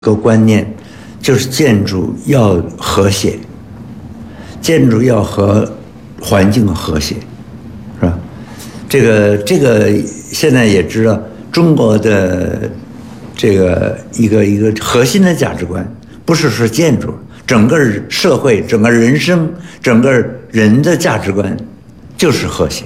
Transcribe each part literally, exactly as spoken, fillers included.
个观念就是建筑要和谐，建筑要和环境和谐，是吧？这个这个现在也知道，中国的这个一个一个核心的价值观，不是说建筑，整个社会、整个人生、整个人的价值观就是和谐。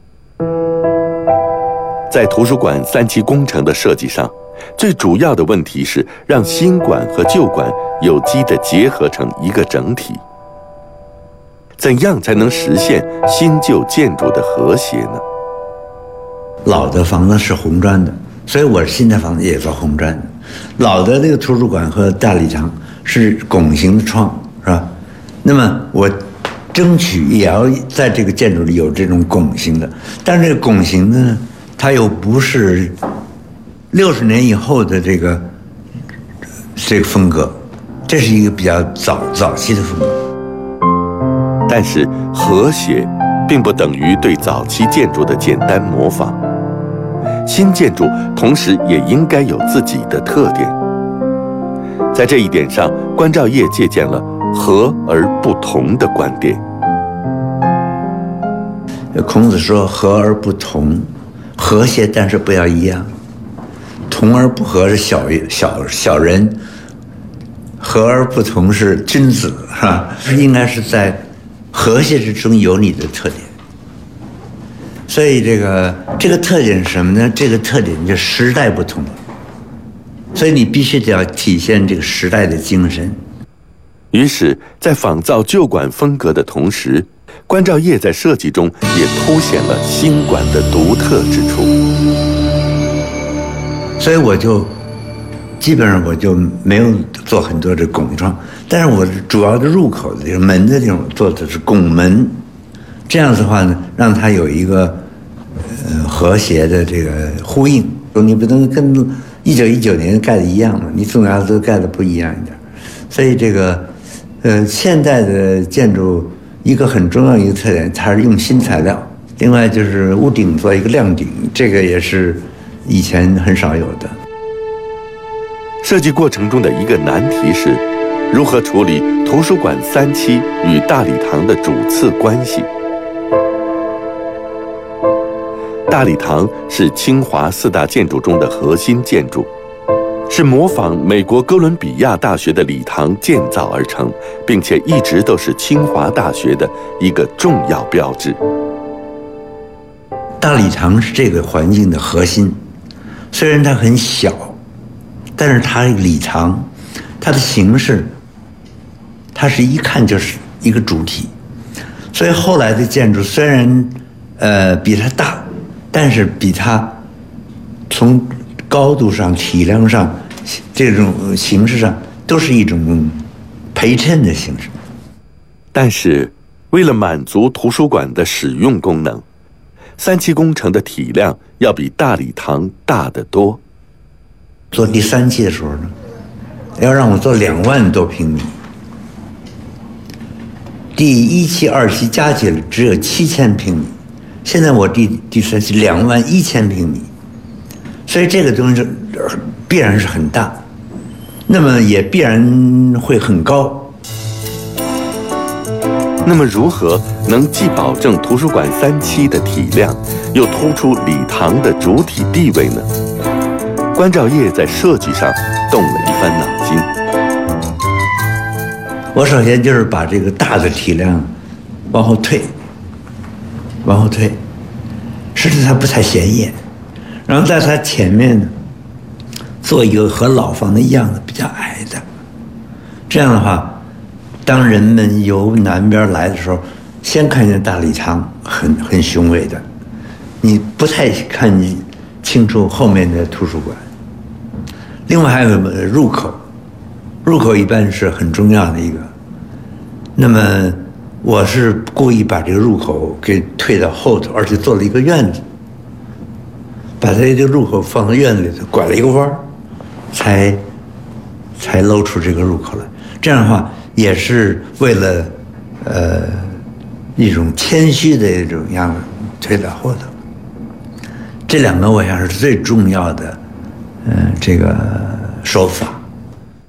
在图书馆三期工程的设计上，最主要的问题是让新馆和旧馆有机地结合成一个整体。怎样才能实现新旧建筑的和谐呢？ 老的房子是红砖的，所以我新的房子也做红砖的。老的这个图书馆和大礼堂是拱形的窗，是吧？那么我争取也要在这个建筑里有这种拱形的，但是这个拱形的呢，它又不是六十年以后的这个这个风格，这是一个比较早早期的风格。 但是和谐并不等于对早期建筑的简单模仿，新建筑同时也应该有自己的特点。在这一点上，关兆业借鉴了和而不同的观点。 孔子说和而不同，和谐但是不要一样，同而不和是小小小人，和而不同是君子，是吧？应该是在和谐之中有你的特点。所以这个这个特点是什么呢？这个特点就时代不同，所以你必须得要体现这个时代的精神。 于是，在仿造旧馆风格的同时，关兆业在设计中也凸显了新馆的独特之处。 所以我就基本上我就没有做很多的拱窗，但是我主要的入口的这个门的地方做的是拱门，这样子的话呢，让它有一个呃和谐的这个呼应。你不能跟一九一九年盖的一样嘛，你总要都盖的不一样一点。所以这个呃现代的建筑一个很重要一个特点，它是用新材料。另外就是屋顶做一个亮顶，这个也是以前很少有的。 设计过程中的一个难题是，如何处理图书馆三期与大礼堂的主次关系。大礼堂是清华四大建筑中的核心建筑，是模仿美国哥伦比亚大学的礼堂建造而成，并且一直都是清华大学的一个重要标志。 大礼堂是这个环境的核心，虽然它很小，但是它礼堂，它的形式，它是一看就是一个主体。所以后来的建筑虽然呃比它大，但是比它从高度上、体量上、这种形式上，都是一种陪衬的形式。 但是为了满足图书馆的使用功能，三期工程的体量要比大礼堂大得多。 做第三期的时候呢，要让我做两万多平米，第一期、二期加起来只有七千平米，现在我第第三期两万一千平米，所以这个东西必然是很大，那么也必然会很高。 那么如何能既保证图书馆三期的体量，又突出礼堂的主体地位呢？关兆业在设计上动了一番脑筋。 我首先就是把这个大的体量往后退，往后退，使得它不太显眼，然后在它前面呢，做一个和老房子一样的比较矮的，这样的话，当人们由南边来的时候，先看见大礼堂很很雄伟的，你不太看清楚后面的图书馆。另外还有入口，入口一般是很重要的一个。那么我是故意把这个入口给退到后头，而且做了一个院子，把这个入口放到院子里头，拐了一个弯儿，才才露出这个入口来。这样的话也是为了呃一种谦虚的一种样子推到后头。这两个我想是最重要的呃这个手法。